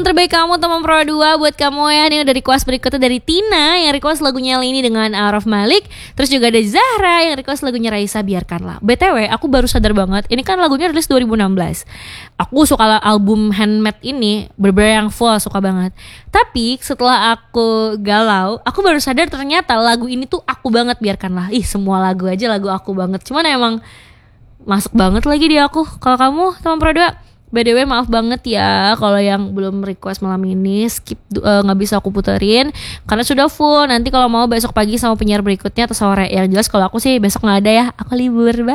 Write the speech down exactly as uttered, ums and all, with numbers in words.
Terbaik kamu teman Pro dua. Buat kamu ya, ini udah request berikutnya dari Tina yang request lagunya ini dengan Araf Malik. Terus juga ada Zahra yang request lagunya Raisa Biarkanlah. B T W aku baru sadar banget, ini kan lagunya rilis dua ribu enam belas. Aku suka album Handmade ini, bener-bener yang full, suka banget. Tapi setelah aku galau, aku baru sadar ternyata lagu ini tuh aku banget. Biarkanlah. Ih, semua lagu aja lagu aku banget. Cuman emang masuk banget lagi di aku. Kalau kamu teman Pro dua, by the way maaf banget ya kalau yang belum request malam ini skip, nggak uh, bisa aku puterin karena sudah full. Nanti kalau mau besok pagi sama penyiar berikutnya atau sore. Yang jelas kalau aku sih besok nggak ada ya, aku libur. Bye.